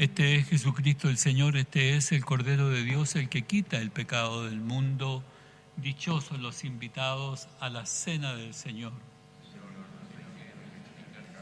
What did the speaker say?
Este es Jesucristo el Señor, este es el Cordero de Dios, el que quita el pecado del mundo. Dichosos los invitados a la cena del Señor.